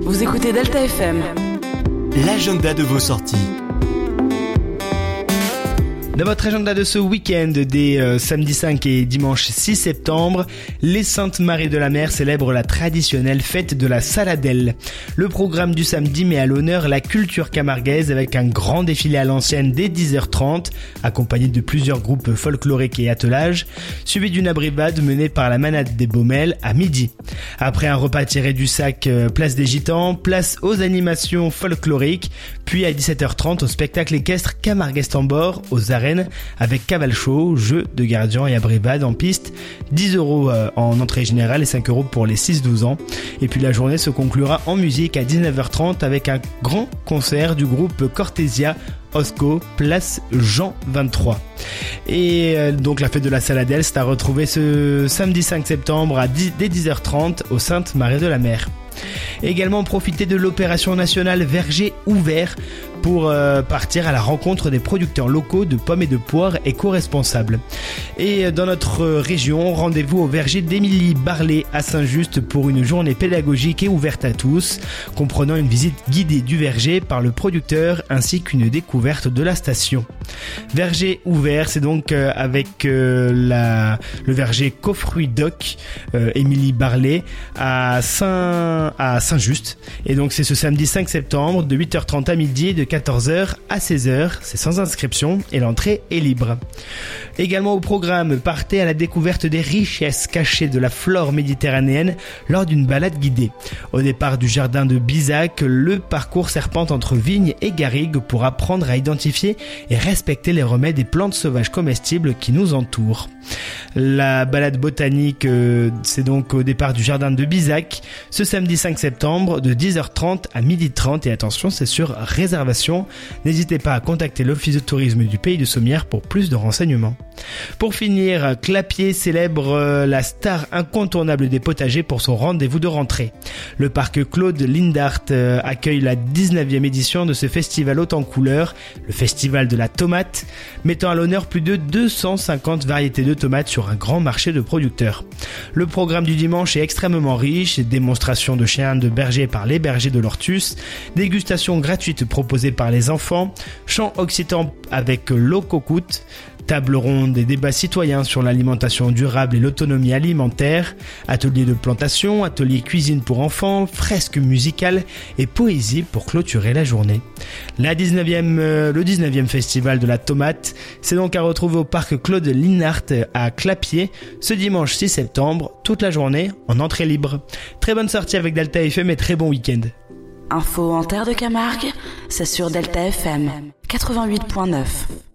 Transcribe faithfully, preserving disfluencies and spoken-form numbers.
Vous écoutez Delta F M. L'agenda de vos sorties. Dans votre agenda de ce week-end des euh, samedi cinq et dimanche six septembre, les Saintes Maries de la Mer célèbrent la traditionnelle fête de la Saladelle. Le programme du samedi met à l'honneur la culture camarguaise avec un grand défilé à l'ancienne dès dix heures trente, accompagné de plusieurs groupes folkloriques et attelages, suivi d'une abrivade menée par la manade des Baumelles à midi. Après un repas tiré du sac euh, place des Gitans, place aux animations folkloriques, puis à dix-sept heures trente au spectacle équestre Camarguais-Tambor aux arènes avec cavale show, jeu de gardiens et abrivade en piste, dix euros en entrée générale et cinq euros pour les six douze ans. Et puis la journée se conclura en musique à dix-neuf heures trente avec un grand concert du groupe Cortésia Osco, place Jean vingt-trois. Et donc la fête de la Saladelle, c'est à retrouver ce samedi cinq septembre à dix, dès dix heures trente au Saintes Maries de la Mer. Également profiter de l'opération nationale Verger ouvert pour euh, partir à la rencontre des producteurs locaux de pommes et de poires éco-responsables. Et dans notre région, rendez-vous au verger d'Émilie Barlet à Saint-Just pour une journée pédagogique et ouverte à tous, comprenant une visite guidée du verger par le producteur ainsi qu'une découverte de la station. Verger ouvert, c'est donc euh, avec euh, la, le verger Coffruit Doc, euh, Émilie Barlet à Saint à Saint-Just. Et donc c'est ce samedi cinq septembre de huit heures trente à midi et de quatorze heures à seize heures. C'est sans inscription et l'entrée est libre. Également au programme, partez à la découverte des richesses cachées de la flore méditerranéenne lors d'une balade guidée. Au départ du jardin de Bizac, le parcours serpente entre vignes et garrigues pour apprendre à identifier et respecter les remèdes et plantes sauvages comestibles qui nous entourent. La balade botanique, euh, c'est donc au départ du jardin de Bizac, ce samedi cinq septembre de dix heures trente à midi trente et attention, c'est sur réservation. N'hésitez pas à contacter l'office de tourisme du Pays de Sommières pour plus de renseignements. Pour finir, Clapier célèbre euh, la star incontournable des potagers pour son rendez-vous de rentrée. Le parc Claude Lindart euh, accueille la dix-neuvième édition de ce festival haute en couleurs, le festival de la tomate, mettant à l'honneur plus de deux cent cinquante variétés de tomates sur un grand marché de producteurs. Le programme du dimanche est extrêmement riche, démonstration de chiens de berger par les bergers de l'Ortus, dégustation gratuite proposée par les enfants, chant occitan avec l'eau cocoute, table ronde et débats citoyens sur l'alimentation durable et l'autonomie alimentaire, atelier de plantation, atelier cuisine pour enfants, fresque musicale et poésie pour clôturer la journée. La dix-neuvième, euh, le dix-neuvième festival de la tomate, c'est donc à retrouver au parc Claude Lindart à Clapier ce dimanche six septembre, toute la journée en entrée libre. Très bonne sortie avec Delta F M et très bon week-end. Info en terre de Camargue, c'est sur Delta F M quatre-vingt-huit point neuf.